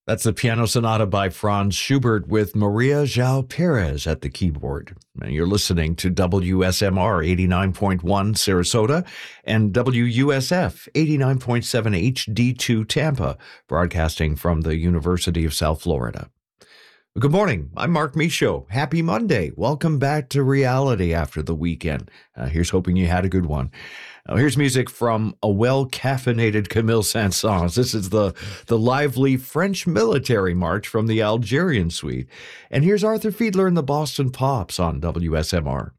That's the Piano Sonata by Franz Schubert with Maria João Perez at the keyboard. And you're listening to WSMR 89.1 Sarasota and WUSF 89.7 HD2 Tampa, broadcasting from the University of South Florida. Good morning. I'm Mark Michaud. Happy Monday. Welcome back to reality after the weekend. Here's hoping you had a good one. Here's music from a well-caffeinated Camille Saint-Saëns. This is the lively French military march from the Algerian suite. And here's Arthur Fiedler and the Boston Pops on WSMR.